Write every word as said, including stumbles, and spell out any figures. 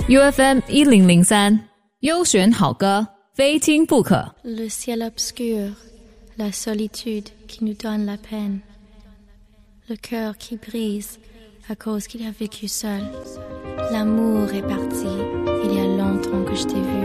U F M 一零零三，优选好歌，非听不可。 Le ciel obscur, la solitude qui nous donne la peine, le cœur qui brise à cause qu'il a vécu seul. L'amour est parti, il y a longtemps que je t'ai vu.